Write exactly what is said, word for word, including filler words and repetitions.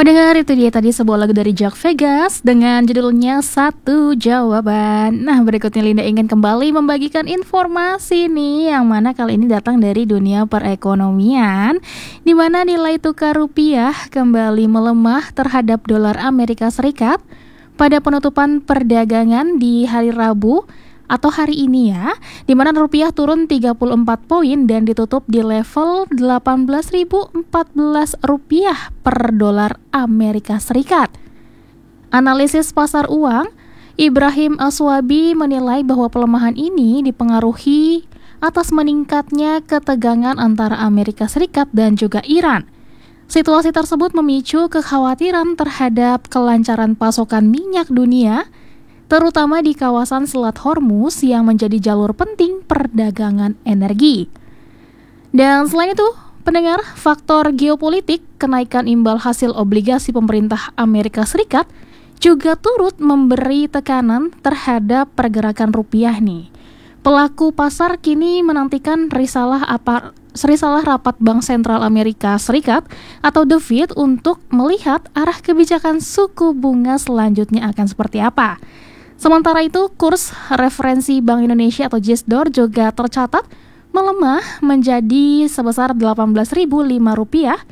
Pendengar, itu dia tadi sebuah lagu dari Jack Vegas dengan judulnya Satu Jawaban. Nah, berikutnya Linda ingin kembali membagikan informasi nih, yang mana kali ini datang dari dunia perekonomian, di mana nilai tukar rupiah kembali melemah terhadap dolar Amerika Serikat pada penutupan perdagangan di hari Rabu atau hari ini ya, di mana rupiah turun tiga puluh empat poin dan ditutup di level delapan belas ribu empat belas rupiah per dolar Amerika Serikat. Analisis pasar uang, Ibrahim Aswabi menilai bahwa pelemahan ini dipengaruhi atas meningkatnya ketegangan antara Amerika Serikat dan juga Iran. Situasi tersebut memicu kekhawatiran terhadap kelancaran pasokan minyak dunia, terutama di kawasan Selat Hormuz yang menjadi jalur penting perdagangan energi. Dan selain itu, pendengar, faktor geopolitik, kenaikan imbal hasil obligasi pemerintah Amerika Serikat juga turut memberi tekanan terhadap pergerakan rupiah nih. Pelaku pasar kini menantikan risalah apa risalah rapat Bank Sentral Amerika Serikat atau The Fed untuk melihat arah kebijakan suku bunga selanjutnya akan seperti apa. Sementara itu, kurs referensi Bank Indonesia atau J I S D O R juga tercatat melemah menjadi sebesar delapan belas ribu lima rupiah